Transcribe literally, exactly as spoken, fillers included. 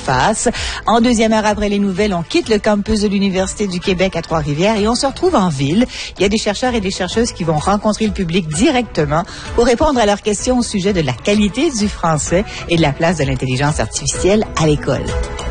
face. En deuxième heure, après les nouvelles, on quitte le campus de l'Université du Québec à Trois-Rivières et on se retrouve en ville. Il y a des chercheurs et des chercheuses qui vont rencontrer le public directement pour répondre à leurs questions au sujet de la qualité du français et de la place de l'intelligence artificielle à l'école.